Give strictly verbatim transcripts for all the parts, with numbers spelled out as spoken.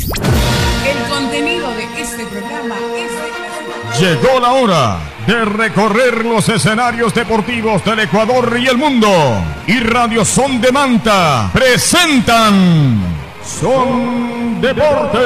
El contenido de este programa es de... Llegó la hora de recorrer los escenarios deportivos del Ecuador y el mundo. Y Radio Son de Manta presentan Son Deportes.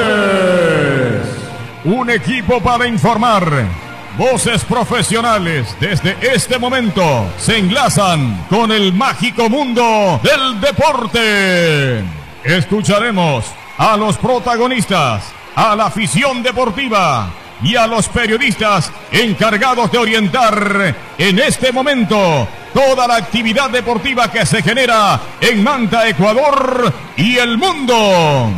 Un equipo para informar. Voces profesionales desde este momento se enlazan con el mágico mundo del deporte. Escucharemos a los protagonistas, a la afición deportiva y a los periodistas encargados de orientar en este momento toda la actividad deportiva que se genera en Manta, Ecuador y el mundo.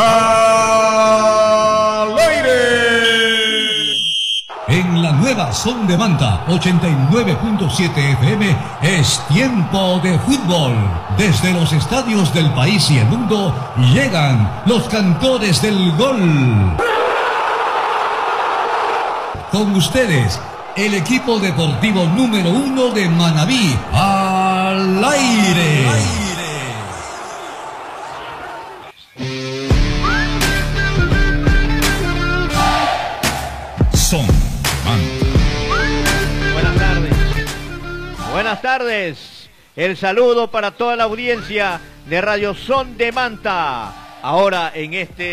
¡Al aire! En la nueva Son de Manta, ochenta y nueve punto siete F M, es tiempo de fútbol. Desde los estadios del país y el mundo llegan los cantores del gol. Con ustedes, el equipo deportivo número uno de Manabí, al aire. Son Buenas tardes. Buenas tardes. El saludo para toda la audiencia de Radio Son de Manta. Ahora en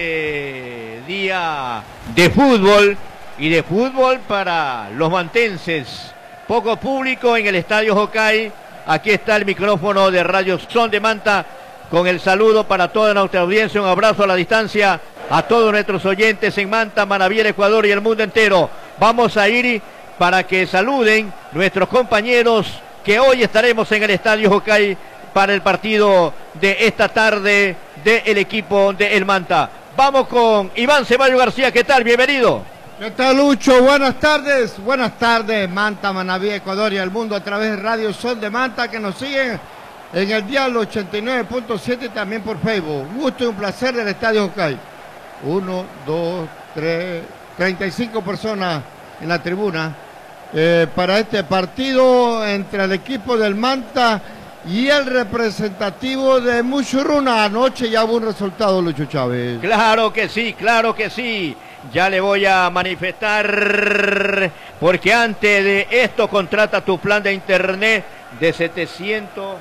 este día de fútbol y de fútbol para los mantenses. Poco público en el Estadio Jocay. Aquí está el micrófono de Radio Son de Manta con el saludo para toda nuestra audiencia. Un abrazo a la distancia a todos nuestros oyentes en Manta, Manabí, el Ecuador y el mundo entero. Vamos a ir para que saluden nuestros compañeros que hoy estaremos en el Estadio Jocay para el partido de esta tarde del equipo de El Manta. Vamos con Iván Ceballos García. ¿Qué tal? Bienvenido. ¿Qué tal, Lucho? Buenas tardes. Buenas tardes, Manta, Manabí, Ecuador y el mundo a través de Radio Son de Manta, que nos siguen en el dial ochenta y nueve punto siete y también por Facebook. Un gusto y un placer del Estadio Jocay. Uno, dos, tres, treinta y cinco personas en la tribuna eh, para este partido entre el equipo del Manta y el representativo de Muchurruna. Anoche ya hubo un resultado, Lucho Chávez. Claro que sí, claro que sí. Ya le voy a manifestar, porque antes de esto contrata tu plan de internet de setecientos,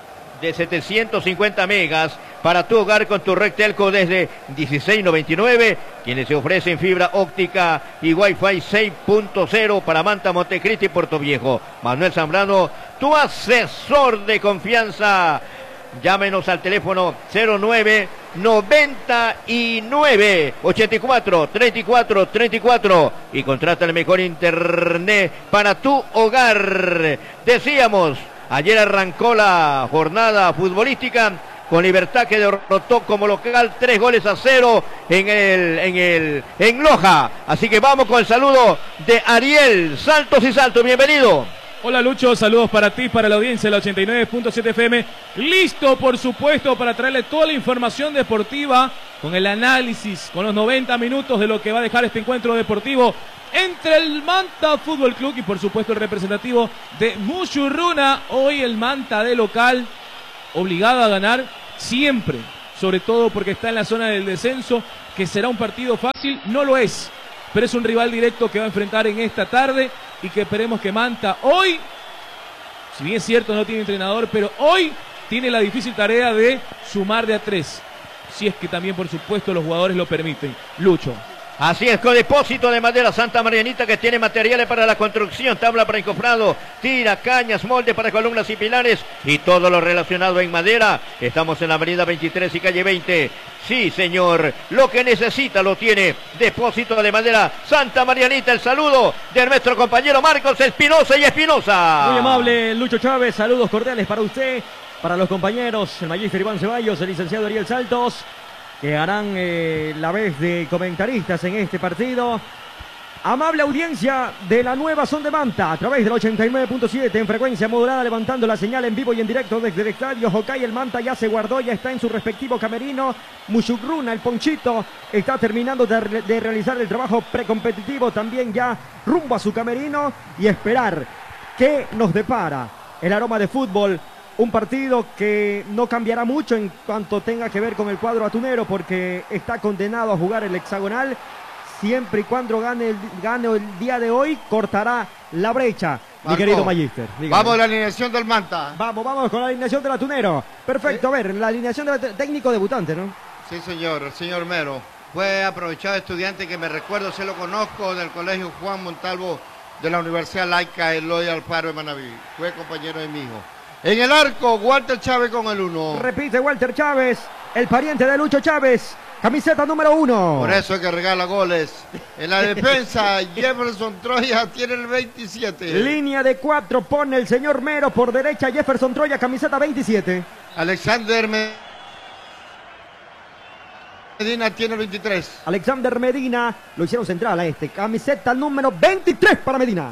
de setecientos cincuenta megas para tu hogar con tu red telco desde dieciséis noventa y nueve, quienes se ofrecen fibra óptica y Wi-Fi seis punto cero para Manta, Montecristi y Puerto Viejo. Manuel Zambrano, tu asesor de confianza. Llámenos al teléfono cero nueve noventa y nueve ochenta y cuatro treinta y cuatro treinta y cuatro y contrata el mejor internet para tu hogar. Decíamos, ayer arrancó la jornada futbolística con Libertad, que derrotó como local tres goles a cero en el en el en Loja. Así que vamos con el saludo de Ariel Saltos y Saltos. Bienvenido. Hola Lucho, saludos para ti, para la audiencia de la ochenta y nueve punto siete F M. Listo, por supuesto, para traerle toda la información deportiva con el análisis, con los noventa minutos de lo que va a dejar este encuentro deportivo entre el Manta Fútbol Club y por supuesto el representativo de Muchurruna. Hoy el Manta de local, obligado a ganar siempre, sobre todo porque está en la zona del descenso. Que será un partido fácil, no lo es, pero es un rival directo que va a enfrentar en esta tarde y que esperemos que Manta hoy, si bien es cierto no tiene entrenador, pero hoy tiene la difícil tarea de sumar de a tres, si es que también por supuesto los jugadores lo permiten. Lucho. Así es, con Depósito de Madera Santa Marianita, que tiene materiales para la construcción, tabla para encofrado, tira, cañas, molde para columnas y pilares y todo lo relacionado en madera. Estamos en la avenida veintitrés y calle veinte. Sí, señor, lo que necesita lo tiene Depósito de Madera Santa Marianita. El saludo de nuestro compañero Marcos Espinosa y Espinosa. Muy amable, Lucho Chávez, saludos cordiales para usted, para los compañeros, el magíster Iván Ceballos, el licenciado Ariel Saltos, que harán eh, la vez de comentaristas en este partido. Amable audiencia de la nueva Son de Manta, a través del ochenta y nueve punto siete en frecuencia modulada, levantando la señal en vivo y en directo desde el estadio Jocay. El Manta ya se guardó, ya está en su respectivo camerino. Muchurruna, el Ponchito, está terminando de, de realizar el trabajo precompetitivo, también ya rumbo a su camerino, y esperar qué nos depara el aroma de fútbol Un partido que no cambiará mucho en cuanto tenga que ver con el cuadro atunero, porque está condenado a jugar el hexagonal. Siempre y cuando gane el, gane el día de hoy, cortará la brecha, Marco, mi querido Magister. Dígame. Vamos a la alineación del Manta. Vamos, vamos con la alineación del atunero. Perfecto, a ver, la alineación del técnico debutante, ¿no? Sí, señor, el señor Mero. Fue aprovechado estudiante que me recuerdo, se lo conozco, del colegio Juan Montalvo de la Universidad Laica Eloy Alfaro de Manaví. Fue compañero de mi hijo. En el arco, Walter Chávez con el uno. Repite Walter Chávez, el pariente de Lucho Chávez, camiseta número uno. Por eso es que regala goles. En la defensa, Jefferson Troya tiene el veintisiete. Línea de cuatro pone el señor Mero, por derecha Jefferson Troya, camiseta veintisiete. Alexander Medina tiene el veintitrés. Alexander Medina, lo hicieron central a este, camiseta número veintitrés para Medina.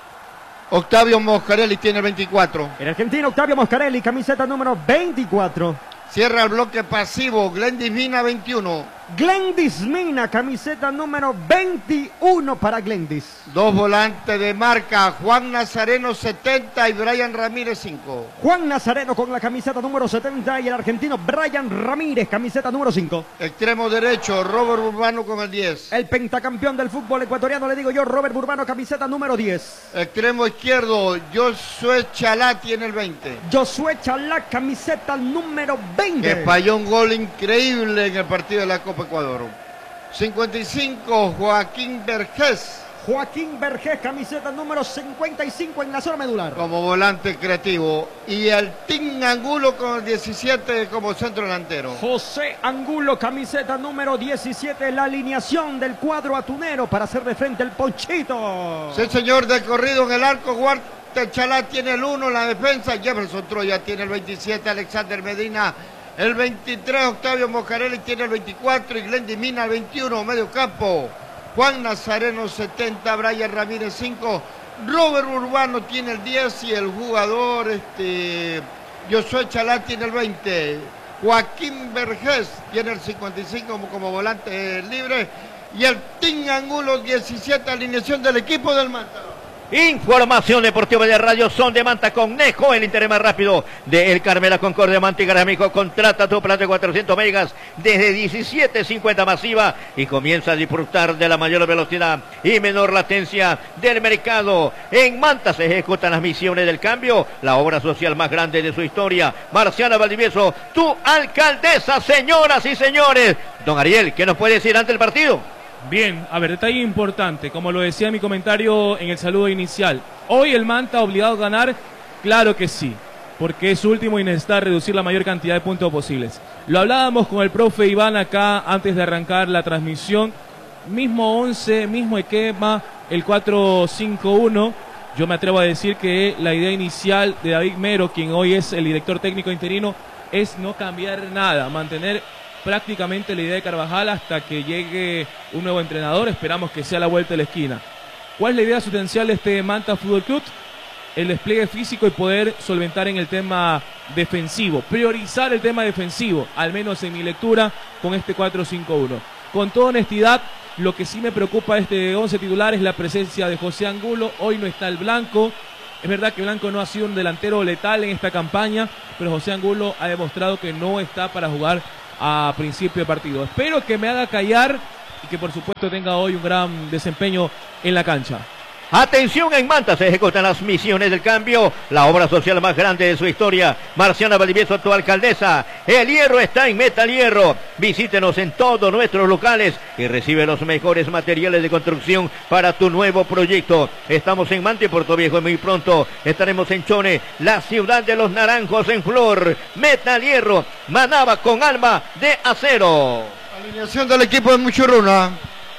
Octavio Moscarelli tiene el veinticuatro. El argentino Octavio Moscarelli, camiseta número veinticuatro. Cierra el bloque pasivo, Glendis Mina veintiuno. Glendis Mina, camiseta número veintiuno para Glendis. Dos volantes de marca, Juan Nazareno setenta y Brian Ramírez cinco. Juan Nazareno con la camiseta número setenta y el argentino Brian Ramírez, camiseta número cinco. Extremo derecho, Robert Urbano con el diez. El pentacampeón del fútbol ecuatoriano, le digo yo, Robert Urbano, camiseta número diez. Extremo izquierdo, Josué Chalá tiene el veinte. Josué Chalá, camiseta número veinte. Que falló un gol increíble en el partido de la Copa Ecuador. cincuenta y cinco, Joaquín Vergés. Joaquín Vergés, camiseta número cincuenta y cinco en la zona medular. Como volante creativo. Y el Tim Angulo con el diecisiete como centro delantero. José Angulo, camiseta número diecisiete, la alineación del cuadro atunero para hacerle frente al Ponchito. Sí, señor, de corrido en el arco, Walter Chalá tiene el uno, la defensa, Jefferson Troya tiene el veintisiete, Alexander Medina el veintitrés, Octavio Moscarelli tiene el veinticuatro y Glendis Mina el veintiuno, medio campo. Juan Nazareno setenta, Brian Ramírez cinco, Robert Urbano tiene el diez y el jugador este, Josué Chalá tiene el veinte. Joaquín Vergés tiene el cincuenta y cinco como, como volante libre y el Tim Angulo diecisiete, alineación del equipo del Manta. Información deportiva de Radio Son de Manta con Nejo, el interés más rápido de El Carmela Concordia Manta y Garamijo. Contrata tu plan de cuatrocientos megas desde diecisiete cincuenta masiva y comienza a disfrutar de la mayor velocidad y menor latencia del mercado. En Manta se ejecutan las misiones del cambio, la obra social más grande de su historia. Marciana Valdivieso, tu alcaldesa, señoras y señores. Don Ariel, ¿qué nos puede decir ante el partido? Bien, a ver, detalle importante, como lo decía en mi comentario en el saludo inicial. Hoy el Manta obligado a ganar, claro que sí, porque es su último y necesita reducir la mayor cantidad de puntos posibles. Lo hablábamos con el profe Iván acá antes de arrancar la transmisión. Mismo once, mismo esquema, el cuatro cinco uno. Yo me atrevo a decir que la idea inicial de David Mero, quien hoy es el director técnico interino, es no cambiar nada, mantener prácticamente la idea de Carvajal hasta que llegue un nuevo entrenador. Esperamos que sea la vuelta de la esquina. ¿Cuál es la idea sustancial de este Manta Fútbol Club? El despliegue físico y poder solventar en el tema defensivo, priorizar el tema defensivo, al menos en mi lectura con este cuatro cinco uno. Con toda honestidad, lo que sí me preocupa de este once titular es la presencia de José Angulo. Hoy no está el Blanco. Es verdad que Blanco no ha sido un delantero letal en esta campaña, pero José Angulo ha demostrado que no está para jugar a principio de partido. Espero que me haga callar y que por supuesto tenga hoy un gran desempeño en la cancha. Atención, en Manta se ejecutan las misiones del cambio, la obra social más grande de su historia. Marciana Valdivieso, tu alcaldesa. El hierro está en Metal Hierro. Visítenos en todos nuestros locales y recibe los mejores materiales de construcción para tu nuevo proyecto. Estamos en Manta y Puerto Viejo y muy pronto estaremos en Chone, la ciudad de los naranjos en flor. Metal Hierro, Manaba con alma de acero. Alineación del equipo de Muchurruna.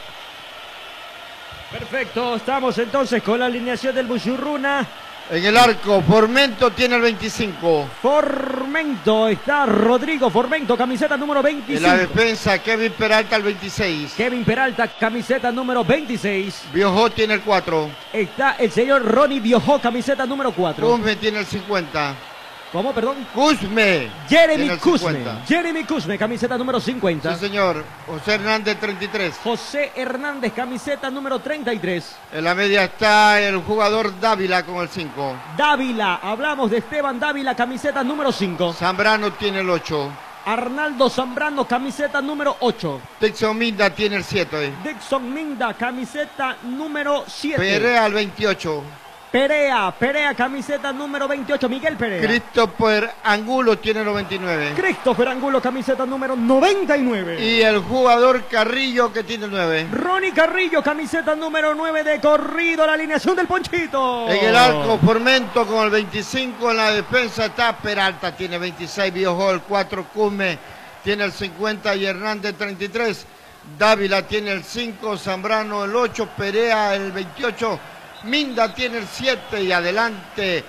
Perfecto, estamos entonces con la alineación del Muchurruna. En el arco, Formento tiene el veinticinco. Formento, está Rodrigo Formento, camiseta número veinticinco. En la defensa, Kevin Peralta el veintiséis. Kevin Peralta, camiseta número veintiséis. Biojó tiene el cuatro. Está el señor Ronnie Biojó, camiseta número cuatro. Cosme tiene el cincuenta. ¿Cómo, perdón? Cusme. Jeremy Cusme. Jeremy Cusme, camiseta número cincuenta. Sí, señor. José Hernández, treinta y tres. José Hernández, camiseta número treinta y tres. En la media está el jugador Dávila con el cinco. Dávila, hablamos de Esteban Dávila, camiseta número cinco. Zambrano tiene el ocho. Arnaldo Zambrano, camiseta número ocho. Dixon Minda tiene el siete. Dixon Minda, camiseta número siete. Perea el veintiocho. Perea, Perea, camiseta número veintiocho, Miguel Perea. Christopher Angulo tiene noventa y nueve. Christopher Angulo, camiseta número noventa y nueve. Y el jugador Carrillo que tiene nueve. Ronnie Carrillo, camiseta número nueve de corrido, la alineación del Ponchito. En el arco, Formento con el veinticinco, en la defensa está Peralta, tiene veintiséis, Biojó el cuatro, Cume tiene el cincuenta y Hernández treinta y tres. Dávila tiene el cinco, Zambrano el ocho, Perea el veintiocho. Minda tiene el siete y adelante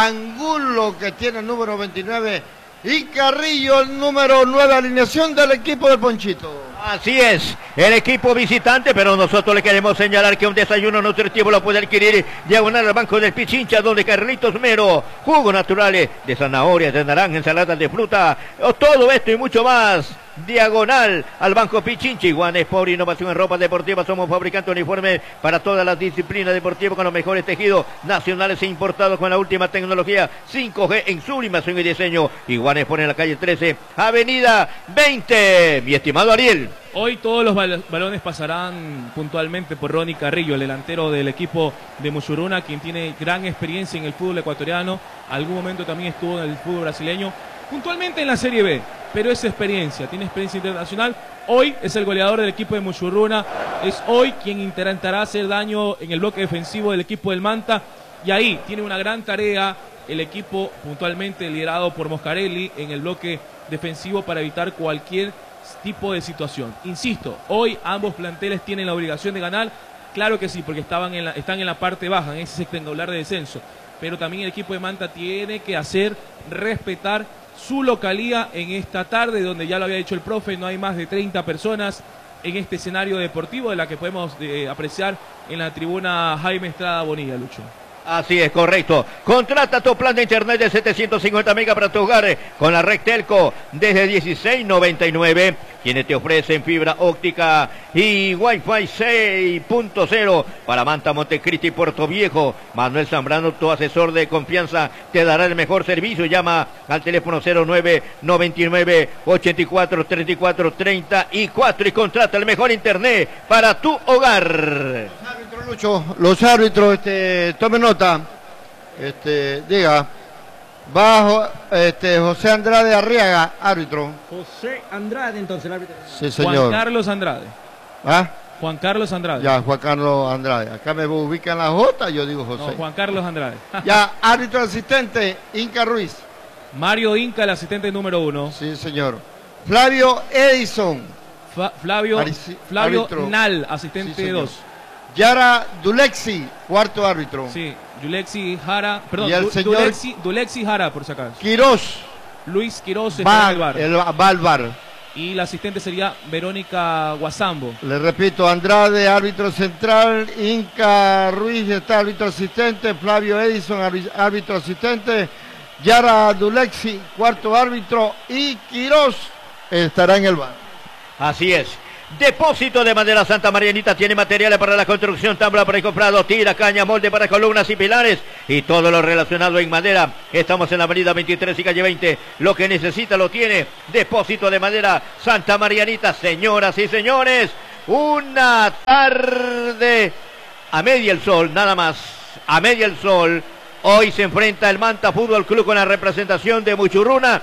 Angulo que tiene el número veintinueve y Carrillo el número nueve, alineación del equipo del Ponchito. Así es, el equipo visitante, pero nosotros le queremos señalar que un desayuno nutritivo lo puede adquirir diagonal al Banco del Pichincha, donde Carlitos Mero, jugos naturales de zanahorias, de naranja, ensaladas de fruta, todo esto y mucho más. Diagonal al Banco Pichincha. Iguanes por innovación en ropa deportiva. Somos fabricantes de uniformes para todas las disciplinas deportivas con los mejores tejidos nacionales e importados con la última tecnología cinco G en sublimación y diseño. Iguanes por en la calle trece, avenida veinte. Mi estimado Ariel. Hoy todos los bal balones pasarán puntualmente por Ronnie Carrillo, el delantero del equipo de Muchuruna, quien tiene gran experiencia en el fútbol ecuatoriano. Algún momento también estuvo en el fútbol brasileño, puntualmente en la Serie B, pero es experiencia, tiene experiencia internacional. Hoy es el goleador del equipo de Muchuruna, es hoy quien intentará hacer daño en el bloque defensivo del equipo del Manta, y ahí tiene una gran tarea el equipo puntualmente liderado por Moscarelli en el bloque defensivo para evitar cualquier tipo de situación. Insisto, hoy ambos planteles tienen la obligación de ganar, claro que sí, porque estaban en la, están en la parte baja, en ese rectangular de descenso, pero también el equipo de Manta tiene que hacer respetar su localía en esta tarde, donde ya lo había dicho el profe, no hay más de treinta personas en este escenario deportivo, de la que podemos eh, apreciar en la tribuna Jaime Estrada Bonilla, Lucho. Así es, correcto. Contrata tu plan de internet de setecientos cincuenta megas para tu hogar con la red Telco desde dieciséis noventa y nueve, quienes te ofrecen fibra óptica y Wi-Fi seis punto cero para Manta, Montecristi y Puerto Viejo. Manuel Zambrano, tu asesor de confianza, te dará el mejor servicio. Llama al teléfono cero nueve noventa y nueve ochenta y cuatro treinta y cuatro treinta y cuatro y contrata el mejor internet para tu hogar. Lucho, los árbitros, este, tomen nota, este, diga, bajo, este, José Andrade Arriaga, árbitro. José Andrade, entonces, el árbitro. Sí, señor. Juan Carlos Andrade. ¿Ah? Juan Carlos Andrade. Ya, Juan Carlos Andrade. Acá me ubican la J, yo digo José. No, Juan Carlos Andrade. Ya, árbitro asistente, Inca Ruiz. Mario Inca, el asistente número uno. Sí, señor. Flavio Edison. Fa Flavio, Arici Flavio árbitro. Nal, asistente Sí, dos. Yara Dulexi, cuarto árbitro. Sí, Dulexi Jara, perdón, Y el Du señor Dulexi, Dulexi Jara, por si acaso. Quirós. Luis Quiroz está en el bar. El, va al bar. Y la asistente sería Verónica Guasambo. Le repito, Andrade, árbitro central, Inca Ruiz está árbitro asistente, Flavio Edison, árbitro asistente, Yara Dulexi, cuarto árbitro, y Quirós estará en el bar. Así es. Depósito de Madera Santa Marianita tiene materiales para la construcción, tabla para el comprado, tira, caña, molde para columnas y pilares y todo lo relacionado en madera. Estamos en la avenida veintitrés y calle veinte. Lo que necesita lo tiene. Depósito de Madera Santa Marianita. Señoras y señores, una tarde a media el sol, nada más. A media el sol. Hoy se enfrenta el Manta Fútbol Club con la representación de Muchuruna.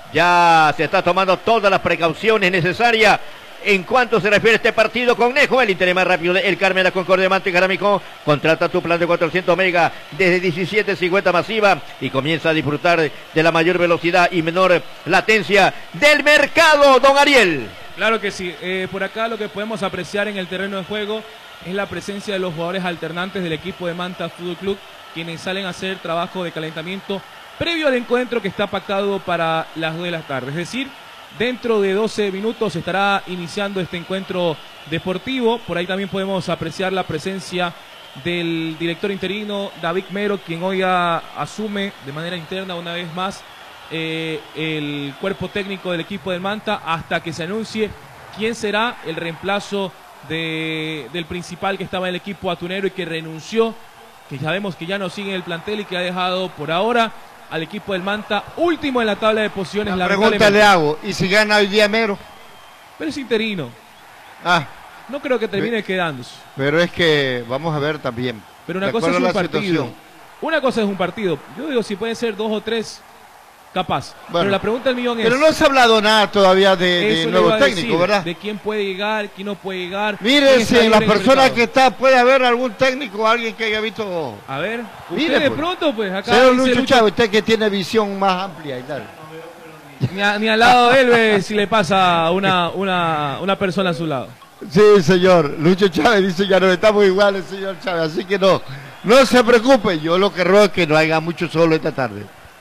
Ya se está tomando todas las precauciones necesarias en cuanto se refiere a este partido. Conejo, el interés más rápido, el Carmen, la Concordia, Manta y Jaramicó. Contrata tu plan de cuatrocientos megas desde diecisiete cincuenta masiva y comienza a disfrutar de la mayor velocidad y menor latencia del mercado, don Ariel. Claro que sí. Eh, por acá lo que podemos apreciar en el terreno de juego es la presencia de los jugadores alternantes del equipo de Manta Fútbol Club, quienes salen a hacer trabajo de calentamiento previo al encuentro que está pactado para las dos de la tarde. Es decir, dentro de doce minutos estará iniciando este encuentro deportivo. Por ahí también podemos apreciar la presencia del director interino David Mero, quien hoy a, asume de manera interna una vez más eh, el cuerpo técnico del equipo del Manta hasta que se anuncie quién será el reemplazo de, del principal que estaba en el equipo atunero y que renunció, que sabemos que ya no sigue en el plantel y que ha dejado por ahora al equipo del Manta último en la tabla de posiciones. La pregunta le hago, ¿y si gana hoy día Mero? Pero es interino. Ah. No creo que termine quedándose. Pero es que vamos a ver también. Pero una cosa es un partido. Situación. Una cosa es un partido. Yo digo, si pueden ser dos o tres, capaz. Bueno, pero la pregunta del millón es... Pero no se ha hablado nada todavía de, de nuevo técnico, decir, ¿verdad? De quién puede llegar, quién no puede llegar. Mire, si en la persona que está puede haber algún técnico, alguien que haya visto... A ver, usted mire, de pues. pronto, pues, acá... Señor Lucho Chávez, usted que tiene visión más amplia y tal. Ni, a, ni al lado de él ve si le pasa una, una, una persona a su lado. Sí, señor. Lucho Chávez dice, ya no estamos iguales, señor Chávez, así que no, no se preocupe. Yo lo que ruego es que no haya mucho solo esta tarde.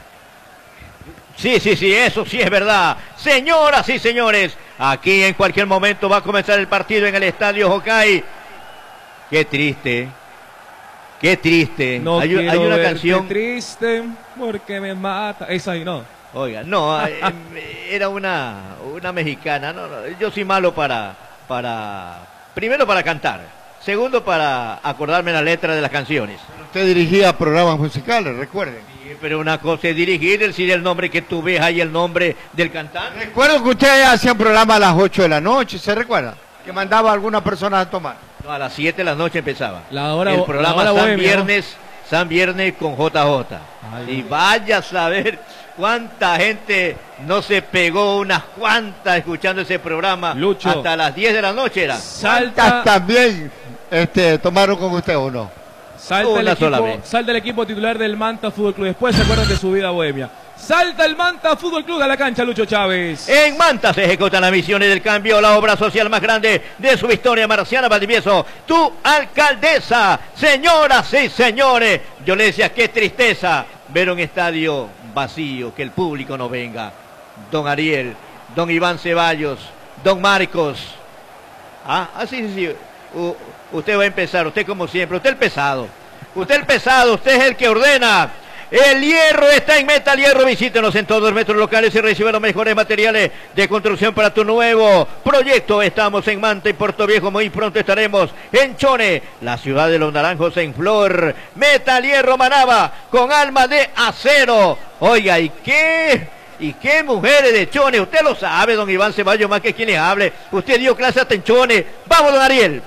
Sí, sí, sí, eso sí es verdad. Señoras y señores, aquí en cualquier momento va a comenzar el partido en el Estadio Hokkaido. Qué triste, qué triste. No hay, quiero hay una verte canción triste porque me mata. Esa ahí no. Oiga, no, era una, una mexicana. No, no, yo soy malo para... para primero para cantar, segundo para acordarme la letra de las canciones. Usted dirigía programas musicales, recuerden. Sí, pero una cosa es dirigir, decir el nombre que tú ves ahí, el nombre del cantante. Recuerdo que usted hacía un programa a las ocho de la noche, ¿se recuerda? Que mandaba a algunas personas a tomar. No, a las siete de la noche empezaba. La hora, el programa la hora San bohemia, Viernes, ¿no? San Viernes con J J. Ay, y vaya a saber cuánta gente no se pegó, unas cuantas escuchando ese programa. Lucho, hasta las diez de la noche era. Salta también este, tomaron con usted o no. Salta el, equipo, salta el equipo titular del Manta Fútbol Club. Después se acuerdan de su vida bohemia. Salta el Manta Fútbol Club a la cancha, Lucho Chávez. En Manta se ejecutan las misiones del cambio, la obra social más grande de su historia. Marciana Valdivieso, tu alcaldesa. Señoras y señores, yo le decía, qué tristeza ver un estadio vacío, que el público no venga. Don Ariel, don Iván Ceballos, don Marcos. Ah, así sí, sí. Uh, usted va a empezar, usted como siempre, usted el pesado. Usted el pesado, usted es el que ordena. El hierro está en Metal Hierro. Visítenos en todos los metros locales y recibe los mejores materiales de construcción para tu nuevo proyecto. Estamos en Manta y Puerto Viejo. Muy pronto estaremos en Chone, la ciudad de los naranjos en flor. Metal Hierro Manaba, con alma de acero. Oiga, ¿y qué? ¿Y qué mujeres de Chone? Usted lo sabe, don Iván Ceballos, más que quien le hable. Usted dio clase hasta en Chone. Vamos, don Ariel.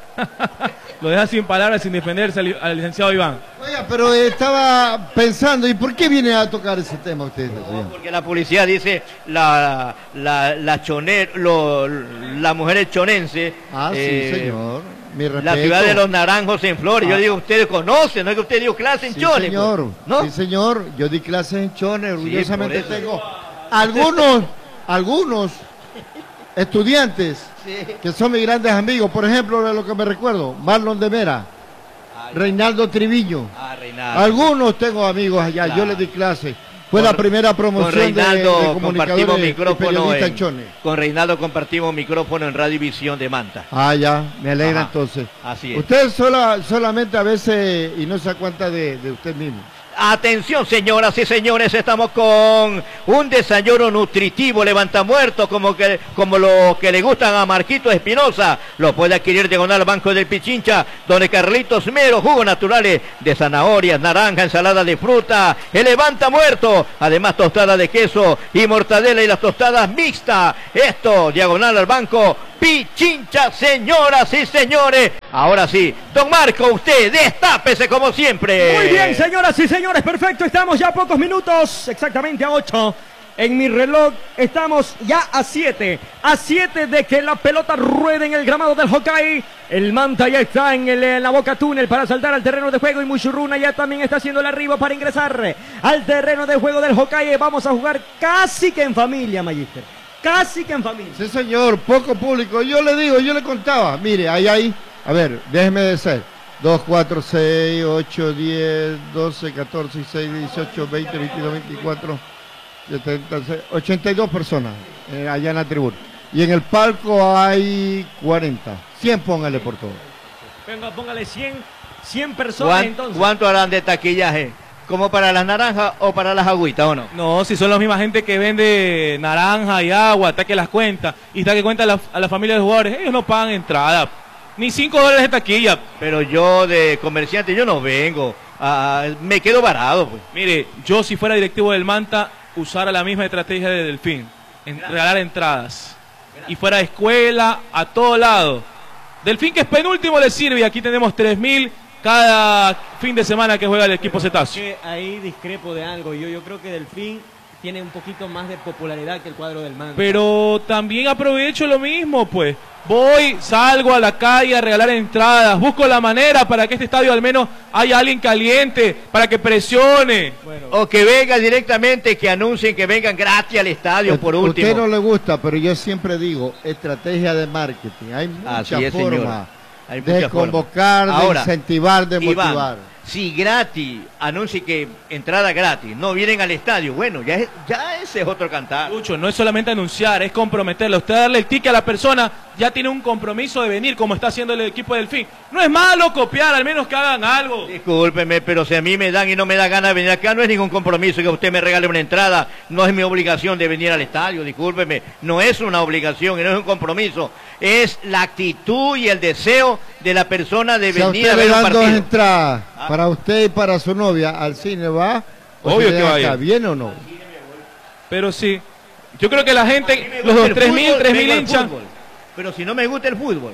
Lo deja sin palabras, sin defenderse al, al licenciado Iván. Oiga, pero estaba pensando, ¿y por qué viene a tocar ese tema usted? No, porque la policía dice la la la choner, lo, la mujer chonense. Ah, eh, sí, señor. Mi respeto. La ciudad de los naranjos en flor. Ah. Yo digo, ustedes conocen, no es que usted dio clase en sí, Chone. Señor, pues, ¿no? Sí, señor. Yo di clases en Chone, orgullosamente sí, tengo algunos, algunos estudiantes sí. que son mis grandes amigos. Por ejemplo, de lo que me recuerdo, Marlon de Mera, Ay, Reinaldo Triviño. Ah, Reinaldo. Algunos tengo amigos allá, claro. Yo les di clase. Fue con, la primera promoción con Reinaldo de, de compartimos micrófono en, en con Reinaldo compartimos micrófono en Radio Visión de Manta. Ah, ya, me alegra. Ajá, entonces. Así es. Usted sola, solamente a veces y no se da cuenta de, de usted mismo. Atención, señoras y señores, estamos con un desayuno nutritivo, levantamuertos, como que como lo que le gustan a Marquito Espinosa. Lo puede adquirir diagonal al Banco del Pichincha, donde Carlitos Mero, jugos naturales de zanahorias, naranja, ensalada de fruta, el levantamuerto, además tostada de queso y mortadela y las tostadas mixtas. Esto, diagonal al Banco Pichincha, señoras y señores. Ahora sí, don Marco, usted destápese como siempre. Muy bien, señoras y señores, perfecto. Estamos ya a pocos minutos, exactamente a ocho. En mi reloj estamos ya a siete. A siete de que la pelota ruede en el gramado del Hokkaido. El Manta ya está en, el, en la boca túnel para saltar al terreno de juego. Y Muchurruna ya también está haciendo el arribo para ingresar al terreno de juego del Hokkaido. Vamos a jugar casi que en familia, Magister. Casi que en familia. Sí, señor, poco público. Yo le digo, yo le contaba. Mire, ahí, ahí. A ver, déjeme de ser. dos, cuatro, seis, ocho, diez, doce, catorce, dieciséis, dieciocho, veinte, veintidós, veinticuatro, setenta, ochenta y dos personas eh, allá en la tribuna. Y en el palco hay cuarenta. cien póngale por todo. Venga, póngale cien, cien personas entonces. ¿Cuánto harán de taquillaje? como para las naranjas o para las agüitas, ¿o no? No, si son la misma gente que vende naranja y agua, está que las cuenta, y está que cuenta a la, a la familia de los jugadores, ellos no pagan entrada, ni cinco dólares de taquilla. Pero yo de comerciante, yo no vengo, ah, me quedo varado, pues. Mire, yo si fuera directivo del Manta, usara la misma estrategia de Delfín, en regalar entradas, y fuera de escuela, a todo lado. Delfín, que es penúltimo, le sirve, y aquí tenemos tres mil cada fin de semana que juega el equipo Cetáceo. Que ahí discrepo de algo. Yo, yo creo que Delfín tiene un poquito más de popularidad que el cuadro del Manta. Pero también aprovecho lo mismo, pues. Voy, salgo a la calle a regalar entradas, busco la manera para que este estadio al menos haya alguien caliente, para que presione. Bueno. O que vengan directamente, que anuncien que vengan gratis al estadio, por último. A usted no le gusta, pero yo siempre digo, estrategia de marketing. Hay muchas formas de convocar, de Ahora, incentivar, de Iván, motivar. Si gratis, anuncie que entrada gratis, no vienen al estadio, bueno, ya, es, ya ese es otro cantar. Lucho, no es solamente anunciar, es comprometerlo. Usted darle el ticket a la persona, ya tiene un compromiso de venir, como está haciendo el equipo del Delfín. No es malo copiar, al menos que hagan algo. Discúlpeme, pero si a mí me dan y no me da ganas de venir acá, no es ningún compromiso que usted me regale una entrada, no es mi obligación de venir al estadio, discúlpeme, no es una obligación y no es un compromiso, es la actitud y el deseo de la persona de si venir a, a ver un partido. Dos entradas ah. para usted y para su novia al cine, ¿va? Obvio que vaya. ¿Viene o no? Pero sí, yo creo que la gente, los tres mil, tres mil hinchas. Pero si no me gusta el fútbol.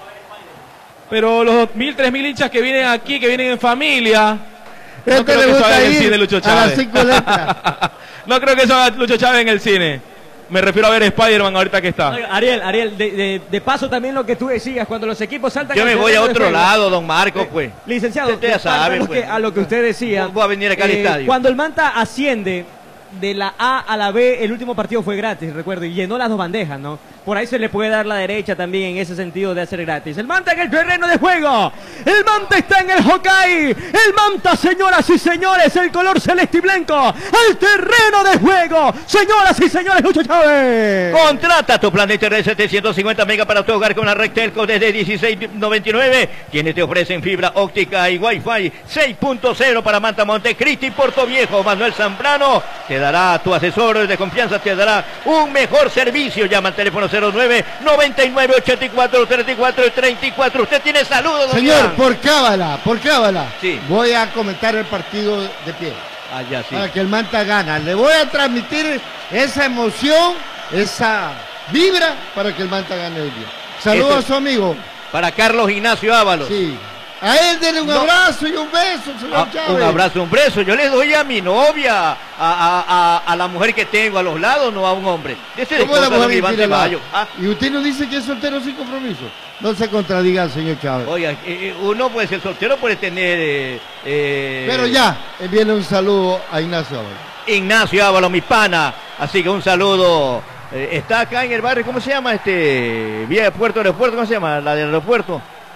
Pero los dos mil, tres mil hinchas que vienen aquí, que vienen en familia. Este no creo le que gusta eso ir el cine, Lucho Chávez. A las cinco letras. No creo que eso haga Lucho Chávez en el cine. Me refiero a ver Spider-Man ahorita que está. Ariel, Ariel, de, de, de paso también lo que tú decías, cuando los equipos saltan... Yo me voy a otro lado, don Marcos, pues. Eh, licenciado, usted ya sabe, pues. que, a lo que usted decía... Voy a venir acá eh, al estadio. Cuando el Manta asciende de la A a la B, el último partido fue gratis, recuerdo, y llenó las dos bandejas, ¿no? Por ahí se le puede dar la derecha también en ese sentido de hacer gratis. El Manta en el terreno de juego. El Manta está en el Hokkay. El Manta, señoras y señores, el color celeste y blanco. Al terreno de juego. Señoras y señores, Lucho Chávez. Contrata tu plan de internet setecientos cincuenta megas para tu hogar con la red Telco desde dieciséis noventa y nueve. Quienes te ofrecen fibra óptica y Wi-Fi seis punto cero para Manta, Montecristi y Puerto Viejo. Manuel Zambrano te dará, tu asesor de confianza te dará un mejor servicio. Llama al teléfono cero nueve, noventa y nueve, ochenta y cuatro, treinta y cuatro, treinta y cuatro. Usted tiene saludos, don Señor, Iván. por cábala, por cábala. Sí. Voy a comentar el partido de pie. Ah, ya, sí. Para que el Manta gana. Le voy a transmitir esa emoción, esa vibra para que el Manta gane hoy día. Saludos a su amigo. Para Carlos Ignacio Ábalos. Sí. A él denle un no. abrazo y un beso, señor a, Chávez. Un abrazo, un beso. Yo le doy a mi novia, a, a, a, a la mujer que tengo a los lados, no a un hombre. ¿Cómo la mujer Iván Ceballos? ¿Ah? Y usted nos dice que es soltero sin compromiso. No se contradiga, señor Chávez. Oiga, eh, uno puede ser soltero, puede tener... Eh, eh... Pero ya, envíenle un saludo a Ignacio Ábalos. Ignacio Ábalos, mi pana. Así que un saludo. Eh, está acá en el barrio, ¿cómo se llama? este Vía de Puerto, aeropuerto, ¿cómo se llama? La del aeropuerto.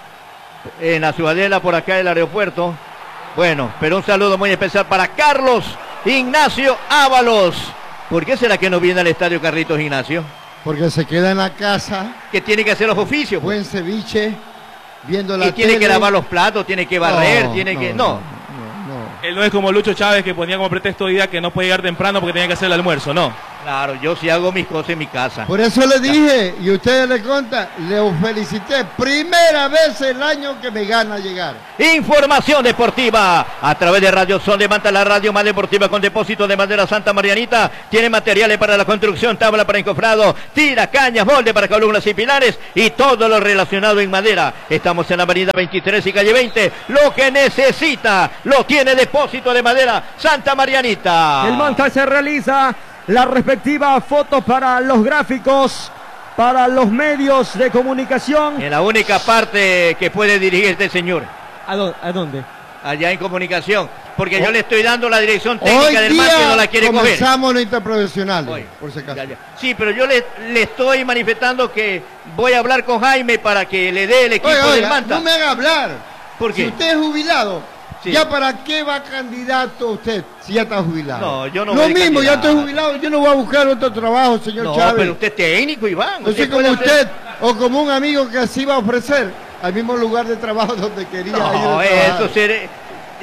En la ciudadela por acá del aeropuerto. Bueno, pero un saludo muy especial para Carlos Ignacio Ábalos. ¿Por qué será que no viene al estadio Carlitos Ignacio? Porque se queda en la casa. Que tiene que hacer los oficios. Buen ceviche, viendo la Y tiene tele. que lavar los platos, tiene que barrer, no, tiene no, que... No, no. no, no. Él no es como Lucho Chávez, que ponía como pretexto hoy día que no podía llegar temprano porque tenía que hacer el almuerzo, no. Claro, yo sí hago mis cosas en mi casa. Por eso le dije, y ustedes le contan, le felicité, primera vez el año que me gana llegar. Información deportiva a través de Radio Son de Manta, la radio más deportiva con depósito de madera Santa Marianita. Tiene materiales para la construcción, tabla para encofrado, tira, cañas, molde para columnas y pilares y todo lo relacionado en madera. Estamos en la avenida veintitrés y calle veinte. Lo que necesita lo tiene depósito de madera Santa Marianita. El Manta se realiza la respectiva foto para los gráficos, para los medios de comunicación. En la única parte que puede dirigir este señor. ¿A dónde? ¿A dónde? Allá en comunicación, porque oh. yo le estoy dando la dirección técnica Hoy del Manta y no la quiere coger. Comenzamos lo interprofesional, Hoy. por si acaso. Ya, ya. Sí, pero yo le, le estoy manifestando que voy a hablar con Jaime para que le dé el equipo oiga, del oiga, Manta. No me haga hablar. ¿Por qué? Si usted es jubilado, sí. ¿ya para qué va candidato usted si ya está jubilado? No, yo no Lo voy mismo, candidato. ya estoy jubilado, yo no voy a buscar otro trabajo, señor no, Chávez. No, pero usted es técnico, Iván. No sé como usted o como un amigo que así va a ofrecer al mismo lugar de trabajo donde quería no, ir a eso trabajar. ser,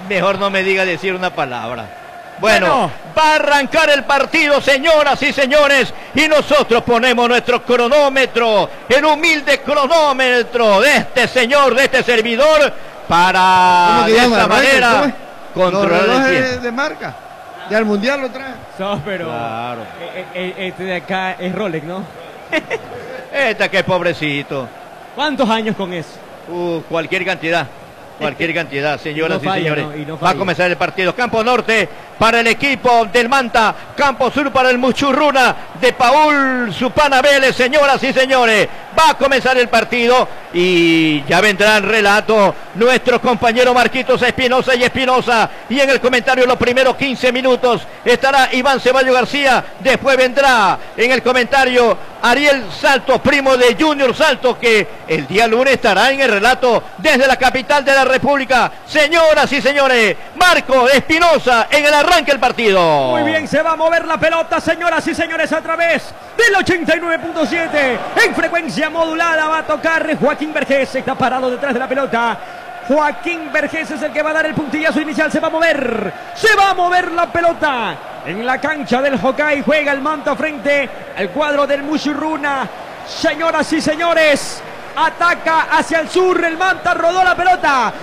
Mejor no me diga decir una palabra. Bueno, Bueno. va a arrancar el partido, señoras y señores, y nosotros ponemos nuestro cronómetro, el humilde cronómetro de este señor, de este servidor, para ¿Cómo que de llama? esta manera ¿Cómo es? Los controlar el tiempo. relojes de marca. Ya el mundial lo trae. No, pero Claro. eh, eh, este de acá es Rolex, ¿no? Esta que pobrecito. ¿Cuántos años con eso? Uh, cualquier cantidad. Cualquier cantidad, señoras Y no y falla, señores. ¿no? Y no Va a falla. comenzar el partido. Campo Norte para el equipo del Manta. Campo Sur para el Muchurruna de Paul Supana Vélez, señoras y señores. Va a comenzar el partido y ya vendrá el relato nuestro compañero Marquitos Espinosa y Espinosa. Y en el comentario los primeros quince minutos estará Iván Ceballos García. Después vendrá en el comentario Ariel Salto, primo de Junior Salto, que el día lunes estará en el relato desde la capital de la República. Señoras y señores, Marco Espinosa en el arranque del partido. Muy bien, se va a mover la pelota, señoras y señores, a través del ochenta y nueve punto siete. En frecuencia modulada va a tocar Joaquín Vergés. Está parado detrás de la pelota. Joaquín Vergés es el que va a dar el puntillazo inicial. Se va a mover. Se va a mover la pelota. En la cancha del Hokkaido juega el Manta frente al cuadro del Muchurruna. Señoras y señores, ataca hacia el sur. El Manta rodó la pelota.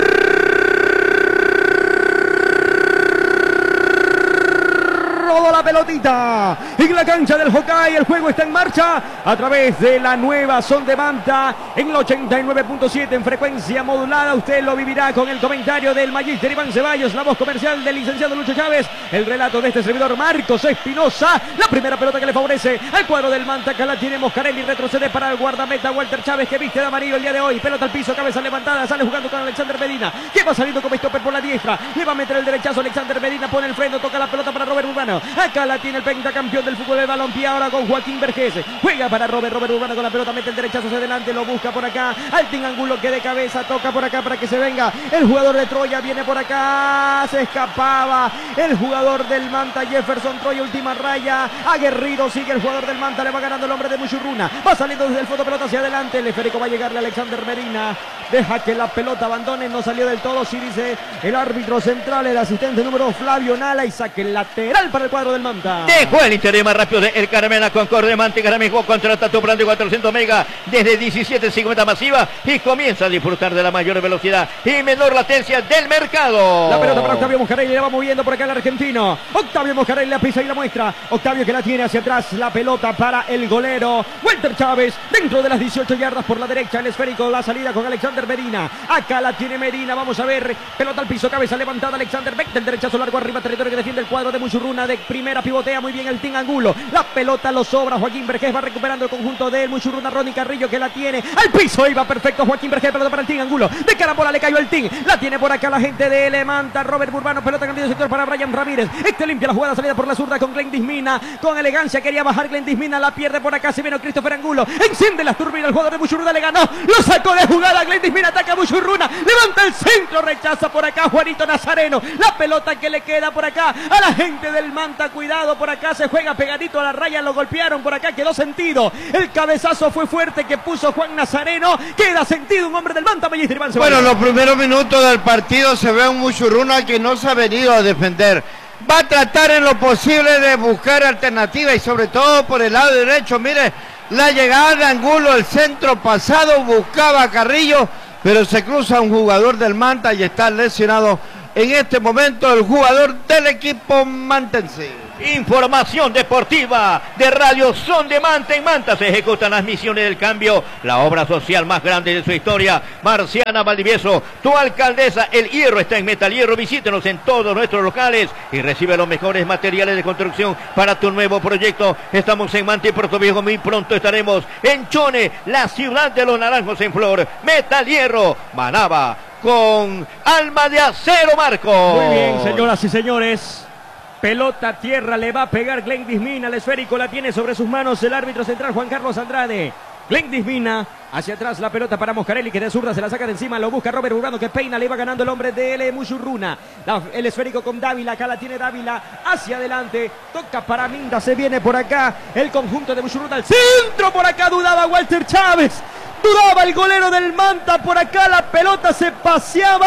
Rodó la pelotita en la cancha del Hokkaido. El juego está en marcha a través de la nueva Son de Manta en el ochenta y nueve punto siete en frecuencia modulada. Usted lo vivirá con el comentario del magíster Iván Ceballos, la voz comercial del licenciado Lucho Chávez, el relato de este servidor Marcos Espinosa. La primera pelota que le favorece al cuadro del Manta. Acá la tiene Moscarelli, retrocede para el guardameta Walter Chávez, que viste de amarillo el día de hoy. Pelota al piso, cabeza levantada, sale jugando con Alexander Medina, que va saliendo como stopper por la diestra. Le va a meter el derechazo Alexander Medina, pone el freno, toca la pelota para Robert Urbano. Acá la tiene el pentacampeón del fútbol del balompié, ahora con Joaquín Vergés. Juega para Robert, Robert Urbano con la pelota, mete el derechazo hacia adelante, lo busca por acá. Altin Angulo que de cabeza toca por acá para que se venga. El jugador de Troya viene por acá, se escapaba el jugador del Manta, Jefferson Troya, última raya. Aguerrido sigue el jugador del Manta, le va ganando el hombre de Muchurruna. Va saliendo desde el fondo, pelota hacia adelante. El esférico va a llegarle a Alexander Medina. Deja que la pelota abandone, no salió del todo, sí dice el árbitro central, el asistente número dos, Flavio Nala, y saque lateral para el cuadro del Manta. Dejó el interior más rápido de El Carmena Concorde Manta. Carmen jugó contra tu plan de cuatrocientos mega desde diecisiete cincuenta masiva y comienza a disfrutar de la mayor velocidad y menor latencia del mercado. La pelota para Octavio Moscarelli, le va moviendo por acá el argentino. Octavio Moscarelli la pisa y la muestra. Octavio que la tiene hacia atrás, la pelota para el golero Walter Chávez, dentro de las dieciocho yardas por la derecha, el esférico, la salida con Alexander Medina. Acá la tiene Medina, vamos a ver, pelota al piso, cabeza levantada, Alexander Beck, del derechazo largo arriba, territorio que defiende el cuadro de Muchurruna, de primera pivotea muy bien el Team Angulo. La pelota lo sobra, Joaquín Vergés va recuperando el conjunto de Muchurruna, Ronnie Carrillo que la tiene al piso, iba perfecto Joaquín Vergés, pelota para el Team Angulo, de carambola le cayó el Team, la tiene por acá la gente de Le Manta, Robert Burbano, pelota cambio de sector para Brian Ramírez, este limpia la jugada, salida por la zurda con Glenn Dismina, con elegancia quería bajar Glenn Dismina, la pierde por acá, se vino Christopher Angulo, enciende las turbinas, el jugador de Muchurruna le ganó, lo sacó de jugada, Glenn Dismina ataca a Muchurruna, levanta el centro, rechaza por acá Juanito Nazareno, la pelota que le queda por acá a la gente del Manta, cuidado por acá, se juega pegadito a la raya, lo golpearon por acá, quedó sentido, el cabezazo fue fuerte que puso Juan Nazareno, queda sentido un hombre del Manta, Magíster Iván Ceballos. Bueno, los primeros minutos del partido se ve un Muchurruna que no se ha venido a defender. Va a tratar en lo posible de buscar alternativas y sobre todo por el lado derecho. Mire, la llegada de Angulo, el centro pasado, buscaba a Carrillo, pero se cruza un jugador del Manta y está lesionado en este momento el jugador del equipo mantense. Información deportiva de Radio Son de Manta. En Manta se ejecutan las misiones del cambio, la obra social más grande de su historia. Marciana Valdivieso, tu alcaldesa. El hierro está en Metal Hierro. Visítenos en todos nuestros locales y recibe los mejores materiales de construcción para tu nuevo proyecto. Estamos en Manta y Puerto Viejo. Muy pronto estaremos en Chone, la ciudad de los naranjos en flor. Metal Hierro, Manaba con alma de acero, Marco. Muy bien, señoras y señores. Pelota tierra, le va a pegar Glenn Dismina, el esférico la tiene sobre sus manos el árbitro central Juan Carlos Andrade. Glenn Dismina, hacia atrás la pelota para Moscarelli, que de zurda se la saca de encima, lo busca Robert Urbano, que peina, le iba ganando el hombre de L. Muchurruna. La, el esférico con Dávila, acá la tiene Dávila, hacia adelante, toca para Minda, se viene por acá el conjunto de Muchurruna, al centro, por acá dudaba Walter Chávez, dudaba el golero del Manta, por acá la pelota se paseaba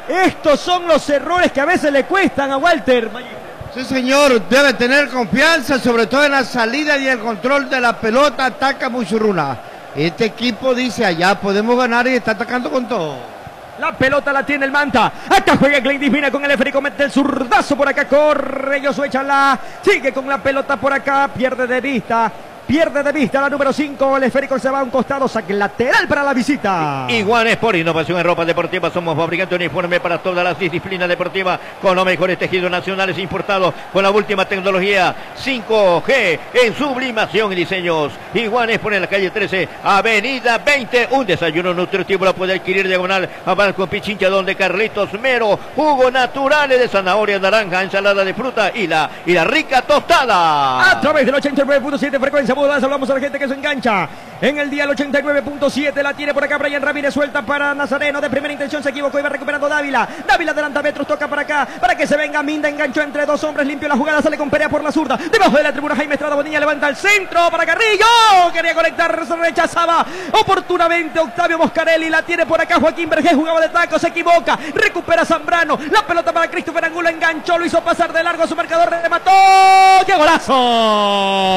Estos son los errores que a veces le cuestan a Walter. Sí, señor, debe tener confianza, sobre todo en la salida y el control de la pelota. Ataca Muchurruna. Este equipo dice, allá podemos ganar y está atacando con todo. La pelota la tiene el Manta. Acá juega Glenn Divina con el esférico. Mete el zurdazo por acá. Corre Josué Chalá. Sigue con la pelota por acá. Pierde de vista. Pierde de vista la número cinco. El esférico se va a un costado. Saque lateral para la visita. Igual es por innovación en ropa deportiva. Somos fabricante uniforme para todas las disciplinas deportivas. Con los mejores tejidos nacionales importados. Con la última tecnología cinco G en sublimación y diseños. Igual es por en la calle trece, avenida veinte. Un desayuno nutritivo lo puede adquirir diagonal a Barco Pichincha, donde Carlitos Mero. Jugo naturales de zanahoria, naranja, ensalada de fruta y la, y la rica tostada. A través del ochenta y nueve punto siete frecuencia. Hablamos a la gente que se engancha en el día el ochenta y nueve punto siete. La tiene por acá Brian Ramírez, suelta para Nazareno. De primera intención se equivocó y va recuperando Dávila. Dávila adelanta metros, toca para acá para que se venga Minda. Enganchó entre dos hombres, limpio la jugada, sale con Perea por la zurda. Debajo de la tribuna Jaime Estrada Bonilla levanta el centro para Carrillo. Quería conectar, se rechazaba oportunamente Octavio Moscarelli. La tiene por acá Joaquín Vergés, jugaba de taco, se equivoca. Recupera Zambrano. La pelota para Christopher Angulo, enganchó, lo hizo pasar de largo a su marcador, remató. ¡Qué golazo!